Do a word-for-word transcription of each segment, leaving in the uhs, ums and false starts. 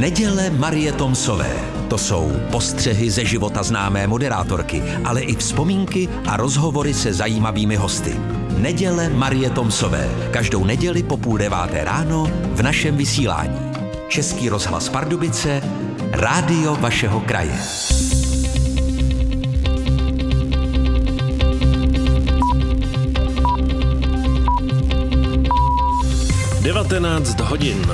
Neděle Marie Tomsové. To jsou postřehy ze života známé moderátorky, ale i vzpomínky a rozhovory se zajímavými hosty. Neděle Marie Tomsové. Každou neděli po půl deváté ráno v našem vysílání. Český rozhlas Pardubice, rádio vašeho kraje. devatenáct hodin.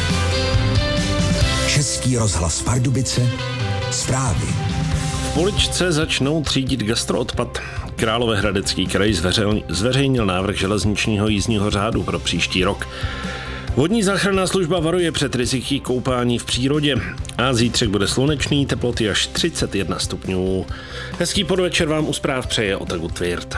Český rozhlas Pardubice, zprávy. V Poličce začnou třídit gastroodpad. Královéhradecký kraj zveřejnil návrh železničního jízdního řádu pro příští rok. Vodní záchranná služba varuje před riziky koupání v přírodě. A zítřek bude slunečný, teploty až třicet jedna stupňů. Hezký podvečer vám u zpráv přeje Otagu Tvirt.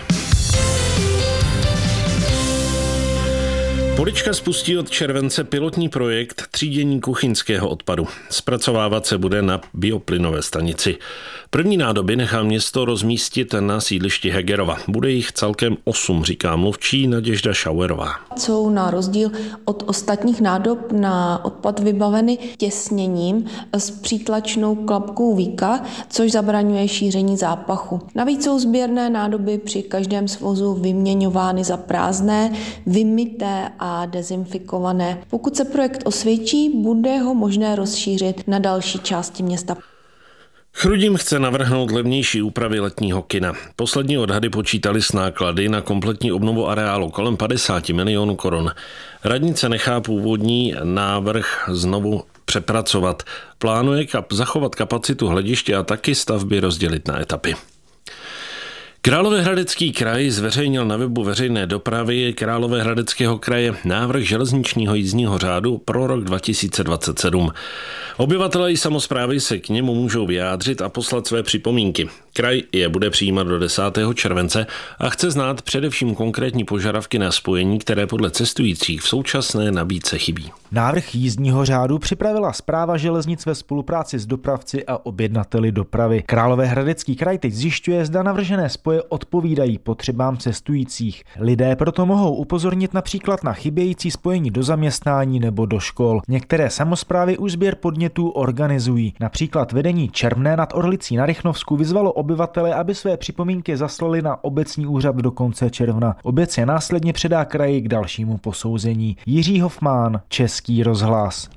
Polička spustí od července pilotní projekt třídění kuchyňského odpadu. Zpracovávat se bude na bioplynové stanici. První nádoby nechá město rozmístit na sídlišti Hegerova. Bude jich celkem osm, říká mluvčí Naděžda Šauerová. Jsou na rozdíl od ostatních nádob na odpad vybaveny těsněním s přítlačnou klapkou víka, což zabraňuje šíření zápachu. Navíc jsou sběrné nádoby při každém svozu vyměňovány za prázdné, vymyté a dezinfikované. Pokud se projekt osvědčí, bude ho možné rozšířit na další části města. Chrudim chce navrhnout levnější úpravy letního kina. Poslední odhady počítali s náklady na kompletní obnovu areálu kolem padesát milionů korun. Radnice nechá původní návrh znovu přepracovat. Plánuje kap- zachovat kapacitu hlediště a taky stavby rozdělit na etapy. Královéhradecký kraj zveřejnil na webu veřejné dopravy Královéhradeckého kraje návrh železničního jízdního řádu pro rok dva tisíce dvacet sedm. Obyvatelé i samosprávy se k němu můžou vyjádřit a poslat své připomínky. Kraj je bude přijímat do desátého července a chce znát především konkrétní požadavky na spojení, které podle cestujících v současné nabídce chybí. Návrh jízdního řádu připravila Správa železnic ve spolupráci s dopravci a objednateli dopravy. Královéhradecký kraj teď zjišťuje, zda navržené spoje odpovídají potřebám cestujících. Lidé proto mohou upozornit například na chybějící spojení do zaměstnání nebo do škol. Některé samosprávy už sběr podnětů organizují. Například vedení Červné nad Orlicí na Rychnovsku vyzvalo obyvatele, aby své připomínky zaslali na obecní úřad do konce června. Obec je následně předá kraji k dalšímu posouzení. Jiří Hofmán, Český rozhlas.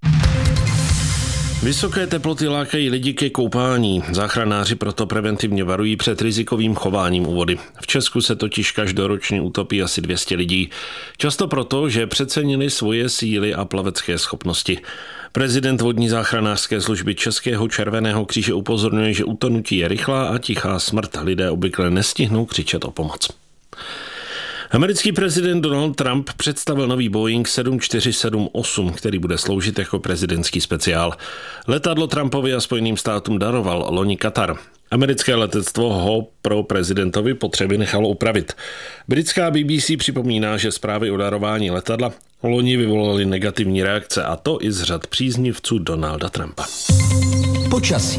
Vysoké teploty lákají lidi ke koupání. Záchranáři proto preventivně varují před rizikovým chováním u vody. V Česku se totiž každoročně utopí asi dvě stě lidí. Často proto, že přecenili svoje síly a plavecké schopnosti. Prezident vodní záchranářské služby Českého červeného kříže upozorňuje, že utonutí je rychlá a tichá smrt. Lidé obvykle nestihnou křičet o pomoc. Americký prezident Donald Trump představil nový Boeing sedm čtyři sedm osm, který bude sloužit jako prezidentský speciál. Letadlo Trumpovi a Spojeným státům daroval loni Katar. Americké letectvo ho pro prezidentovi potřeby nechalo upravit. Britská B B C připomíná, že zprávy o darování letadla loni vyvolaly negativní reakce, a to i z řad příznivců Donalda Trumpa. Počasí.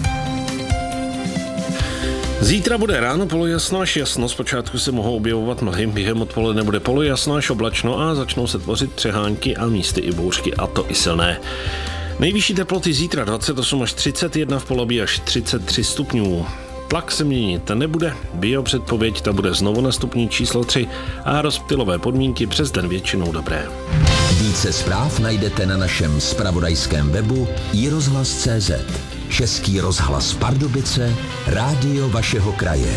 Zítra bude ráno polojasno až jasno, zpočátku se mohou objevovat mlhy, během odpoledne bude polojasno až oblačno a začnou se tvořit přehánky a místy i bouřky, a to i silné. Nejvyšší teploty zítra dvacet osm až třicet jedna, v Polabí až třicet tři stupňů. Tlak se měnit nebude, biopředpověď ta bude znovu na stupni číslo tři a rozptylové podmínky přes den většinou dobré. Více zpráv najdete na našem zpravodajském webu i rozhlas tečka cé zet. Český rozhlas Pardubice, rádio vašeho kraje.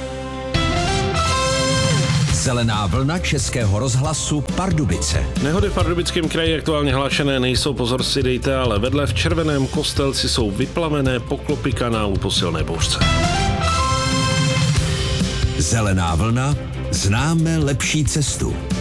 Zelená vlna Českého rozhlasu Pardubice. Nehody v Pardubickém kraji aktuálně hlášené nejsou, pozor si dejte, ale vedle v Červeném Kostelci jsou vyplavené poklopy kanálu po silné bouřce. Zelená vlna, známe lepší cestu.